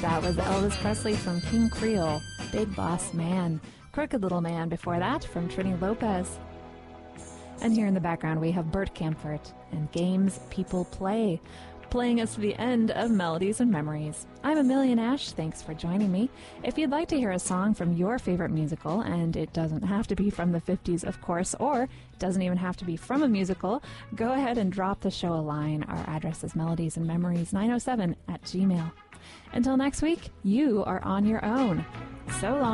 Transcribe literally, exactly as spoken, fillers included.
That was Elvis Presley from King Creole, Big Boss Man. Crooked Little Man before that from Trini Lopez. And here in the background we have Bert Kaempfert and Games People Play, playing us to the end of Melodies and Memories. I'm Amelia Nash. Thanks for joining me. If you'd like to hear a song from your favorite musical, and it doesn't have to be from the fifties, of course, or it doesn't even have to be from a musical, go ahead and drop the show a line. Our address is melodies and memories nine oh seven at gmail. Until next week, you are on your own. So long.